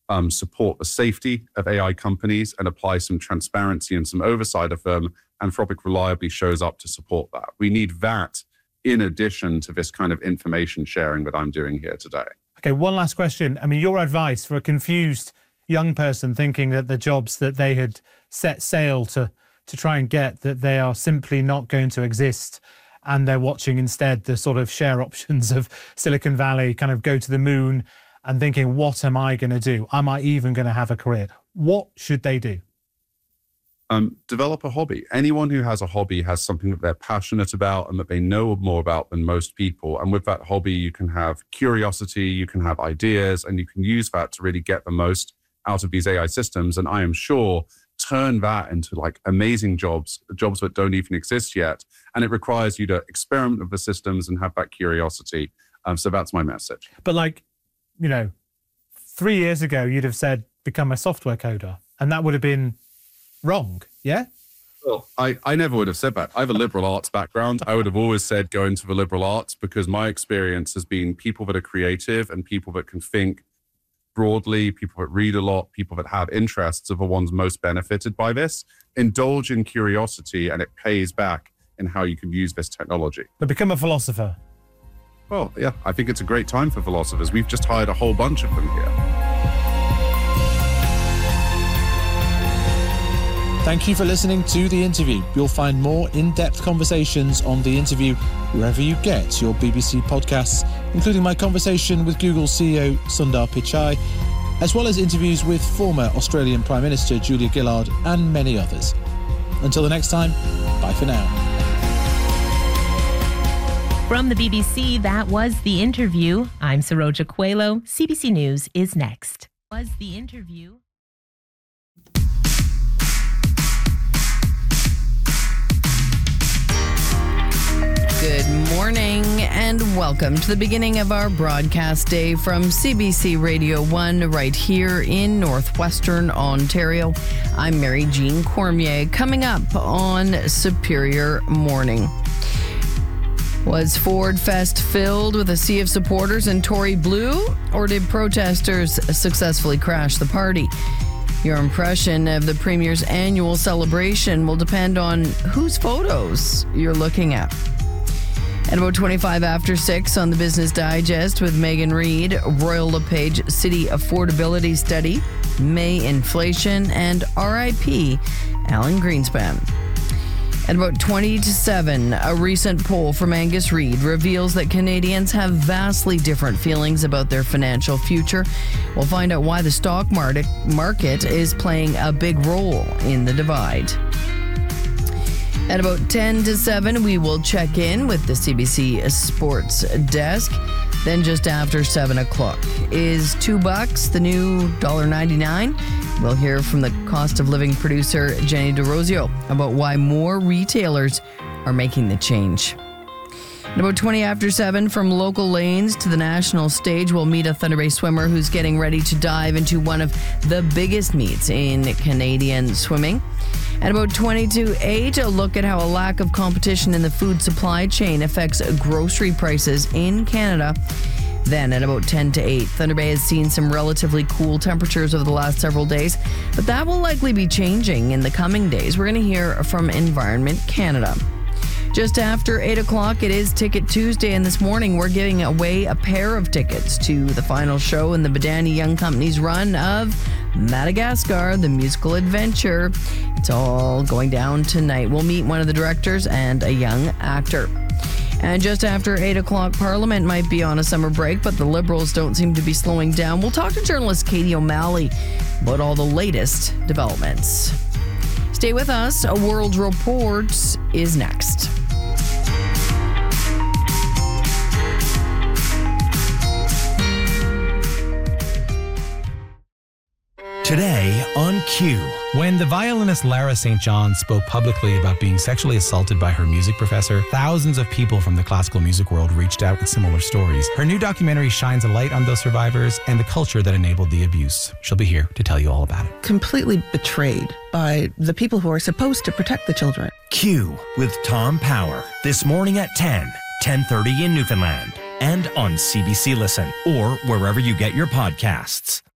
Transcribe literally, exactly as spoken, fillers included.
um, support the safety of A I companies and apply some transparency and some oversight of them, Anthropic reliably shows up to support that. We need that in addition to this kind of information sharing that I'm doing here today. Okay, one last question. I mean, your advice for a confused young person thinking that the jobs that they had set sail to to try and get, that they are simply not going to exist, and they're watching instead the sort of share options of Silicon Valley kind of go to the moon and thinking, what am I going to do? Am I even going to have a career? What should they do? Um, develop a hobby. Anyone who has a hobby has something that they're passionate about and that they know more about than most people. And with that hobby, you can have curiosity, you can have ideas, and you can use that to really get the most out of these A I systems. And I am sure turn that into like amazing jobs, jobs that don't even exist yet. And it requires you to experiment with the systems and have that curiosity. Um, so that's my message. But like, you know, three years ago, you'd have said, become a software coder. And that would have been wrong, yeah? Well, I, I never would have said that. I have a liberal arts background. I would have always said go into the liberal arts because my experience has been people that are creative and people that can think broadly, people that read a lot, people that have interests are the ones most benefited by this. Indulge in curiosity and it pays back in how you can use this technology. But become a philosopher. Well, yeah, I think it's a great time for philosophers. We've just hired a whole bunch of them here. Thank you for listening to The Interview. You'll find more in-depth conversations on The Interview wherever you get your B B C podcasts, including my conversation with Google C E O Sundar Pichai, as well as interviews with former Australian Prime Minister Julia Gillard and many others. Until the next time, bye for now. From the B B C, that was The Interview. I'm Saroja Coelho. C B C News is next. Was The Interview. Good morning and welcome to the beginning of our broadcast day from C B C Radio one right here in northwestern Ontario. I'm Mary Jean Cormier. Coming up on Superior Morning. Was Ford Fest filled with a sea of supporters in Tory blue, or did protesters successfully crash the party? Your impression of the Premier's annual celebration will depend on whose photos you're looking at. At about twenty-five after six on the Business Digest with Megan Reid, Royal LePage City Affordability Study, May Inflation, and R I P Alan Greenspan. At about twenty to seven, a recent poll from Angus Reid reveals that Canadians have vastly different feelings about their financial future. We'll find out why the stock market market is playing a big role in the divide. At about ten to seven, we will check in with the C B C Sports Desk. Then just after seven o'clock, is two bucks the new one dollar ninety-nine? We'll hear from the cost of living producer Jenny DeRosio about why more retailers are making the change. At about twenty after seven, from local lanes to the national stage, we'll meet a Thunder Bay swimmer who's getting ready to dive into one of the biggest meets in Canadian swimming. At about twenty to eight, a look at how a lack of competition in the food supply chain affects grocery prices in Canada. Then at about ten to eight, Thunder Bay has seen some relatively cool temperatures over the last several days, but that will likely be changing in the coming days. We're going to hear from Environment Canada. Just after eight o'clock, it is Ticket Tuesday, and this morning we're giving away a pair of tickets to the final show in the Badani Young Company's run of Madagascar, the musical adventure. It's all going down tonight. We'll meet one of the directors and a young actor. And just after eight o'clock, Parliament might be on a summer break, but the Liberals don't seem to be slowing down. We'll talk to journalist Katie O'Malley about all the latest developments. Stay with us. A World Report is next. Today on Q. When the violinist Lara Saint John spoke publicly about being sexually assaulted by her music professor, thousands of people from the classical music world reached out with similar stories. Her new documentary shines a light on those survivors and the culture that enabled the abuse. She'll be here to tell you all about it. Completely betrayed by the people who are supposed to protect the children. Q with Tom Power. This morning at ten, ten thirty in Newfoundland. And on C B C Listen or wherever you get your podcasts.